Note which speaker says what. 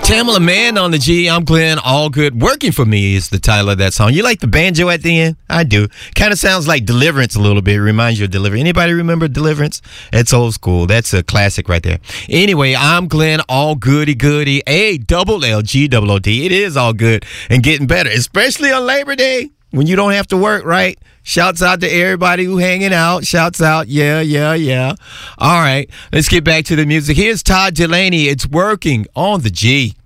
Speaker 1: Tamala Man on the G. I'm Glenn. All good. Working for me is the title of that song. You like the banjo at the end? I do. Kind of sounds like Deliverance a little bit. Reminds you of Deliverance. Anybody remember Deliverance? It's old school. That's a classic right there. Anyway, I'm Glenn. All goody goody. ALLGOOD. It is all good and getting better, especially on Labor Day when you don't have to work, right? Shouts out to everybody who hanging out. Shouts out. Yeah. All right. Let's get back to the music. Here's Todd Dulaney. It's working on the G.